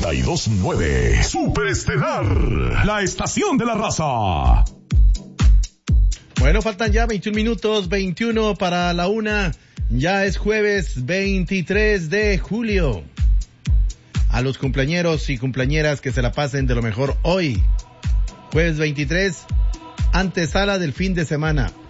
92.9 Superestelar, la estación de la raza. Bueno, faltan ya 21 minutos, 21 para la 1. Ya es jueves 23 de julio. A los cumpleañeros y cumpleañeras que se la pasen de lo mejor hoy. Jueves 23, antesala del fin de semana.